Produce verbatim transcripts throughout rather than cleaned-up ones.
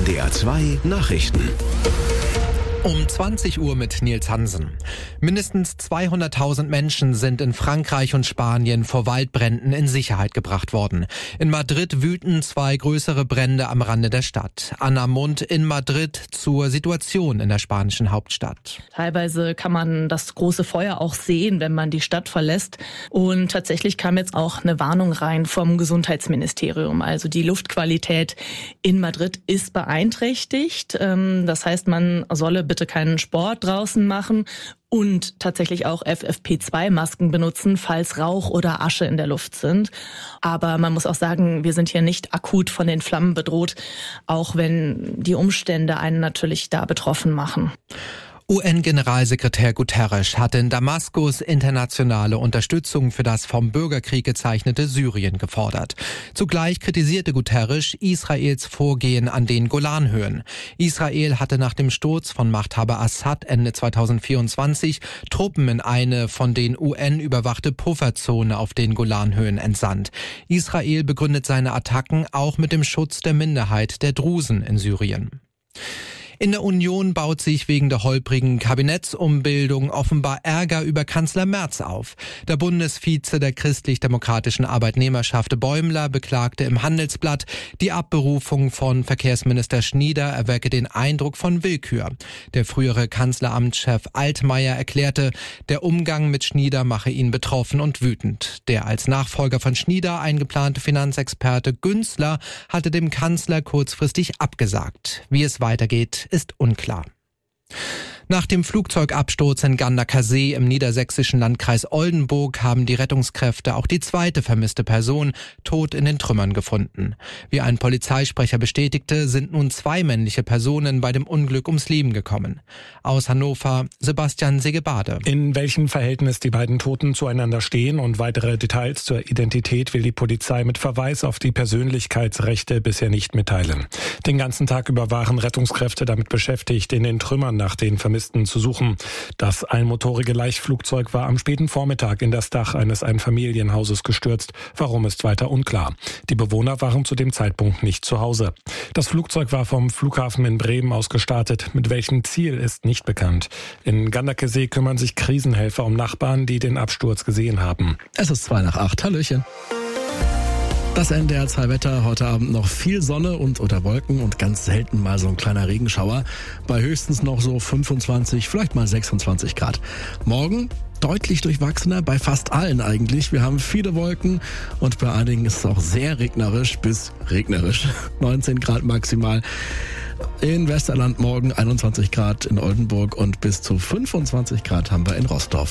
D R zwei Nachrichten. Um zwanzig Uhr mit Nils Hansen. Mindestens zweihunderttausend Menschen sind in Frankreich und Spanien vor Waldbränden in Sicherheit gebracht worden. In Madrid wüten zwei größere Brände am Rande der Stadt. Anna Mund in Madrid zur Situation in der spanischen Hauptstadt. Teilweise kann man das große Feuer auch sehen, wenn man die Stadt verlässt. Und tatsächlich kam jetzt auch eine Warnung rein vom Gesundheitsministerium. Also die Luftqualität in Madrid ist beeinträchtigt. Das heißt, man solle bitte keinen Sport draußen machen und tatsächlich auch F F P zwei Masken benutzen, falls Rauch oder Asche in der Luft sind. Aber man muss auch sagen, wir sind hier nicht akut von den Flammen bedroht, auch wenn die Umstände einen natürlich da betroffen machen. U N-Generalsekretär Guterres hat in Damaskus internationale Unterstützung für das vom Bürgerkrieg gezeichnete Syrien gefordert. Zugleich kritisierte Guterres Israels Vorgehen an den Golanhöhen. Israel hatte nach dem Sturz von Machthaber Assad Ende zweitausendvierundzwanzig Truppen in eine von den U N überwachte Pufferzone auf den Golanhöhen entsandt. Israel begründet seine Attacken auch mit dem Schutz der Minderheit der Drusen in Syrien. In der Union baut sich wegen der holprigen Kabinettsumbildung offenbar Ärger über Kanzler Merz auf. Der Bundesvize der christlich-demokratischen Arbeitnehmerschaft Bäumler beklagte im Handelsblatt, die Abberufung von Verkehrsminister Schnieder erwecke den Eindruck von Willkür. Der frühere Kanzleramtschef Altmaier erklärte, der Umgang mit Schnieder mache ihn betroffen und wütend. Der als Nachfolger von Schnieder eingeplante Finanzexperte Günzler hatte dem Kanzler kurzfristig abgesagt. Wie es weitergeht, ist unklar. Nach dem Flugzeugabsturz in Gandaker-See im niedersächsischen Landkreis Oldenburg haben die Rettungskräfte auch die zweite vermisste Person tot in den Trümmern gefunden. Wie ein Polizeisprecher bestätigte, sind nun zwei männliche Personen bei dem Unglück ums Leben gekommen. Aus Hannover, Sebastian Segebade. In welchem Verhältnis die beiden Toten zueinander stehen und weitere Details zur Identität will die Polizei mit Verweis auf die Persönlichkeitsrechte bisher nicht mitteilen. Den ganzen Tag über waren Rettungskräfte damit beschäftigt, in den Trümmern nach den Vermissten zu suchen. Das einmotorige Leichtflugzeug war am späten Vormittag in das Dach eines Einfamilienhauses gestürzt. Warum ist weiter unklar. Die Bewohner waren zu dem Zeitpunkt nicht zu Hause. Das Flugzeug war vom Flughafen in Bremen aus gestartet. Mit welchem Ziel ist nicht bekannt. In Gandaker-See kümmern sich Krisenhelfer um Nachbarn, die den Absturz gesehen haben. Es ist zwei nach acht. Hallöchen. Das N D R zwei Wetter, heute Abend noch viel Sonne und oder Wolken und ganz selten mal so ein kleiner Regenschauer. Bei höchstens noch so fünfundzwanzig, vielleicht mal sechsundzwanzig Grad. Morgen deutlich durchwachsener, bei fast allen eigentlich. Wir haben viele Wolken und bei einigen ist es auch sehr regnerisch bis regnerisch. neunzehn Grad maximal. In Westerland morgen einundzwanzig Grad in Oldenburg und bis zu fünfundzwanzig Grad haben wir in Roßdorf.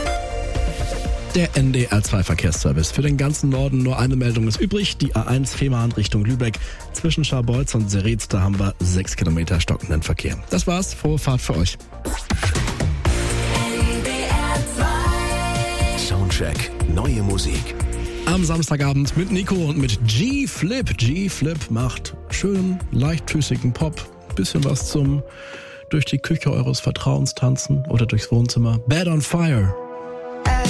Der N D R zwei Verkehrsservice. Für den ganzen Norden nur eine Meldung ist übrig. Die A eins Fehmarn Richtung Lübeck. Zwischen Scharbeutz und Seretz, da haben wir sechs Kilometer stockenden Verkehr. Das war's. Frohe Fahrt für euch. Soundcheck. Neue Musik. Am Samstagabend mit Nico und mit G-Flip. G-Flip macht schönen, leichtfüßigen Pop. Bisschen was zum durch die Küche eures Vertrauens tanzen oder durchs Wohnzimmer. Bad on Fire.